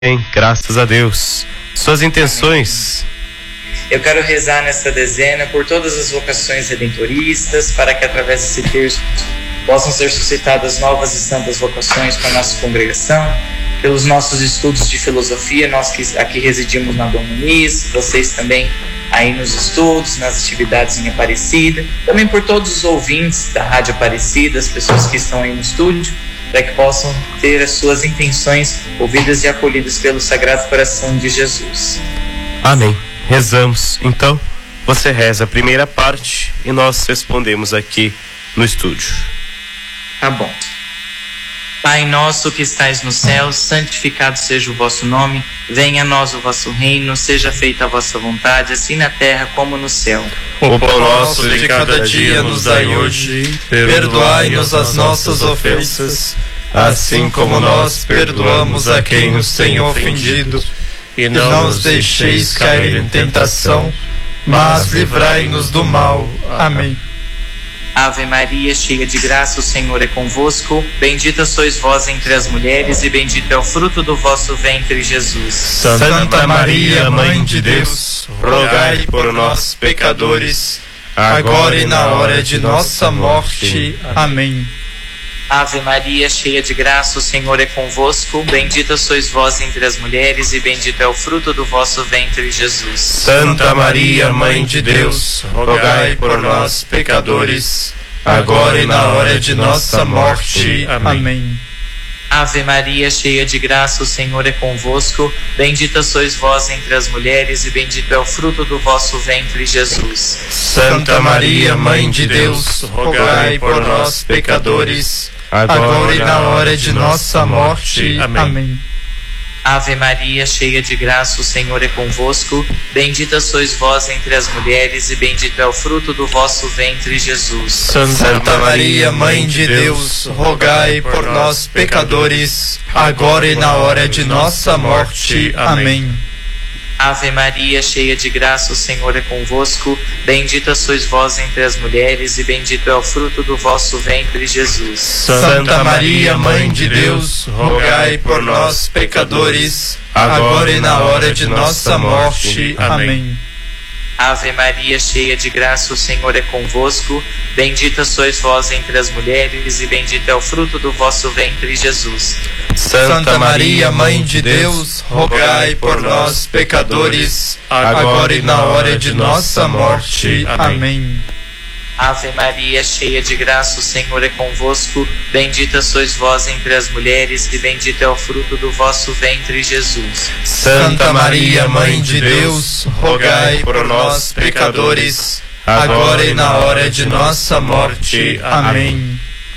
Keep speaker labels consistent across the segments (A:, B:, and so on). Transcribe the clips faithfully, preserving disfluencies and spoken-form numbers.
A: Bem, graças a Deus. Suas intenções?
B: Eu quero rezar nesta dezena por todas as vocações redentoristas, para que através desse terço possam ser suscitadas novas e santas vocações para a nossa congregação, pelos nossos estudos de filosofia, nós que aqui residimos na Dom Muniz, vocês também aí nos estudos, nas atividades em Aparecida, também por todos os ouvintes da Rádio Aparecida, as pessoas que estão aí no estúdio, para que possam ter as suas intenções ouvidas e acolhidas pelo Sagrado Coração de Jesus.
A: Amém. Rezamos. Então, você reza a primeira parte e nós respondemos aqui no estúdio.
B: Tá bom. Pai nosso que estais no céu, santificado seja o vosso nome, venha a nós o vosso reino, seja feita a vossa vontade, assim na terra como no céu.
C: O pão nosso de cada dia nos dai hoje, perdoai-nos as nossas ofensas, assim como nós perdoamos a quem nos tem ofendido, e não nos deixeis cair em tentação, mas livrai-nos do mal. Amém.
B: Ave Maria, cheia de graça, o Senhor é convosco. Bendita sois vós entre as mulheres, e bendito é o fruto do vosso ventre, Jesus.
C: Santa Maria, Mãe de Deus, rogai por nós, pecadores, agora e na hora de nossa morte. Amém.
B: Ave Maria, cheia de graça, o Senhor é convosco. Bendita sois vós entre as mulheres, e bendito é o fruto do vosso ventre, Jesus.
C: Santa Maria, Mãe de Deus, rogai por nós, pecadores, agora e na hora de nossa morte. Amém.
B: Ave Maria, cheia de graça, o Senhor é convosco. Bendita sois vós entre as mulheres, e bendito é o fruto do vosso ventre, Jesus.
C: Santa Maria, Mãe de Deus, rogai por nós, pecadores, agora e na hora de nossa morte. Amém.
B: Ave Maria, cheia de graça, o Senhor é convosco. Bendita sois vós entre as mulheres, e bendito é o fruto do vosso ventre, Jesus.
C: Santa Maria, Mãe de Deus, rogai por nós, pecadores, agora e na hora de nossa morte. Amém.
B: Ave Maria, cheia de graça, o Senhor é convosco. Bendita sois vós entre as mulheres, e bendito é o fruto do vosso ventre, Jesus.
C: Santa Maria, Mãe de Deus, rogai por nós, pecadores, agora e na hora de nossa morte. Amém.
B: Ave Maria, cheia de graça, o Senhor é convosco. Bendita sois vós entre as mulheres, e bendito é o fruto do vosso ventre, Jesus.
C: Santa Maria, Mãe de Deus, rogai por nós, pecadores, agora e na hora de nossa morte. Amém.
B: Ave Maria, cheia de graça, o Senhor é convosco. Bendita sois vós entre as mulheres, e bendito é o fruto do vosso ventre, Jesus.
C: Santa Maria, Mãe de Deus, rogai por nós, pecadores, agora e na hora de nossa morte. Amém.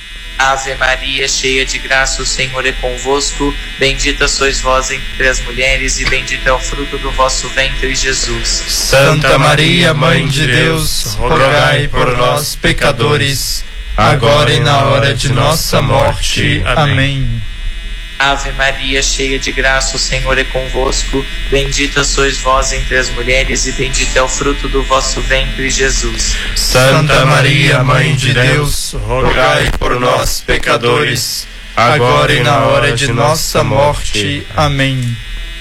B: Ave Maria, cheia de graça, o Senhor é convosco. Bendita sois vós entre as mulheres, e bendito é o fruto do vosso ventre, Jesus.
C: Santa Maria, Mãe de Deus, rogai por nós, pecadores, agora e na hora de nossa morte. Amém.
B: Ave Maria, cheia de graça, o Senhor é convosco. Bendita sois vós entre as mulheres, e bendito é o fruto do vosso ventre, Jesus.
C: Santa Maria, Mãe de Deus, rogai por nós, pecadores, agora e na hora de nossa morte. Amém.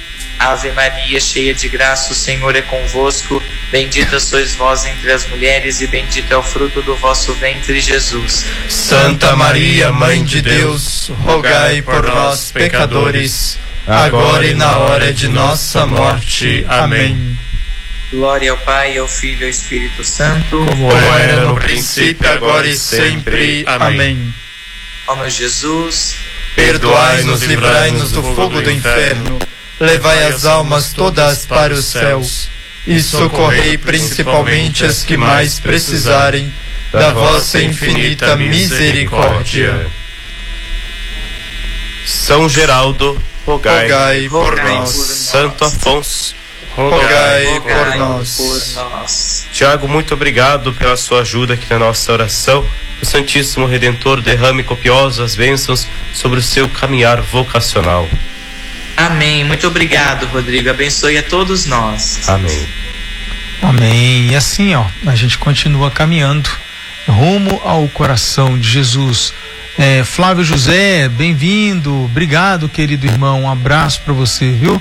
B: Ave Maria, cheia de graça, o Senhor é convosco. Bendita sois vós entre as mulheres, e bendito é o fruto do vosso ventre, Jesus.
C: Santa Maria, Mãe de Deus, rogai por nós, pecadores, agora e na hora de nossa morte. Amém.
B: Glória ao Pai, ao Filho e ao Espírito Santo,
C: como era no princípio, agora e sempre. Amém.
B: Ó meu Jesus,
C: perdoai-nos, livrai-nos do fogo do inferno, levai as almas todas para os céus, e socorrei principalmente as que mais precisarem da vossa infinita misericórdia.
A: São Geraldo, rogai,
C: rogai por nós.
A: Santo Afonso,
C: rogai, rogai
B: por,
C: por, nós.
B: por nós.
A: Tiago, muito obrigado pela sua ajuda aqui na nossa oração. O Santíssimo Redentor derrame copiosas bênçãos sobre o seu caminhar vocacional.
B: Amém. Muito obrigado, Rodrigo. Abençoe a todos nós.
A: Amém.
D: Amém. E assim, ó, a gente continua caminhando rumo ao coração de Jesus. É, Flávio José, bem-vindo, obrigado, querido irmão, um abraço para você, viu?